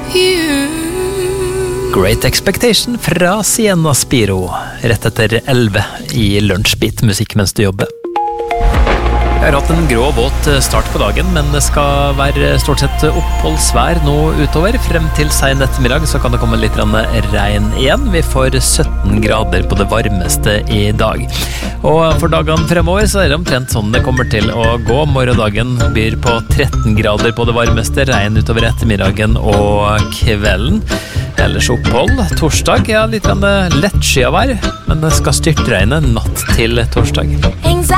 Great Expectation fra Sienna Spiro, rett etter 11 i Lunsjbit musikk mens du jobber. Jeg har hatt en grå våt start på dagen, men det skal være stort sett oppholdsvær nå utover. Frem til sen ettermiddag så kan det komme litt regn igjen. Vi får 17 grader på det varmeste i dag. Og for dagene fremover så er det omtrent sånn det kommer til å gå. Morgendagen byr på 13 grader på det varmeste, regn utover ettermiddagen og kvelden. Ellers opphold. Torsdag, ja, litt lettskyet vær, men det skal styrtregne natt til torsdag.